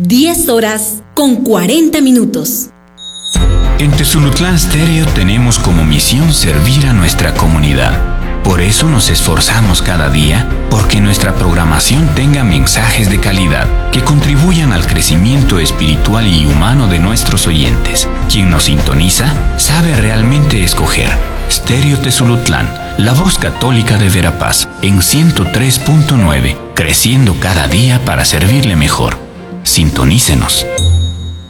10 horas con 40 minutos. En Tezulutlán Stereo tenemos como misión servir a nuestra comunidad. Por eso nos esforzamos cada día porque nuestra programación tenga mensajes de calidad que contribuyan al crecimiento espiritual y humano de nuestros oyentes. Quien nos sintoniza sabe realmente escoger. Stereo Tezulutlán, la voz católica de Verapaz, en 103.9, creciendo cada día para servirle mejor. Sintonícenos.